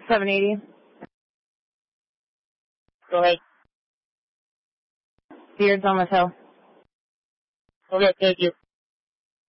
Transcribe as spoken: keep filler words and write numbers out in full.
seven eighty. Go ahead. Beards on the Hill. Okay, thank you.